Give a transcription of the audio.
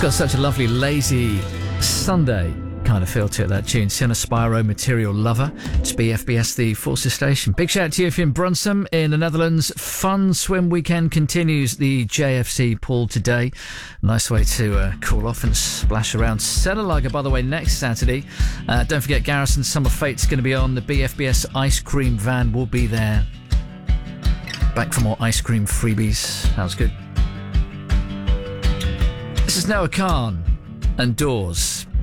got such a lovely, lazy Sunday kind of feel to it, that tune. Cinespyro, Material Lover. It's BFBS, the Forces Station. Big shout out to you if you're in Brunsum in the Netherlands. Fun swim weekend continues. The JFC pool today. Nice way to cool off and splash around. Senalaga, by the way, next Saturday. Don't forget, Garrison Summer Fate's going to be on. The BFBS ice cream van will be there. Back for more ice cream freebies. That was good. This is Noah Khan and Doors.